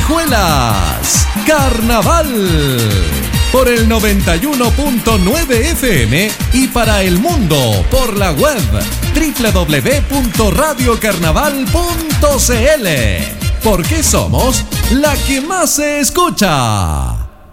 Alajuelas, Carnaval, por el 91.9 FM y para el mundo por la web www.radiocarnaval.cl, porque somos la que más se escucha.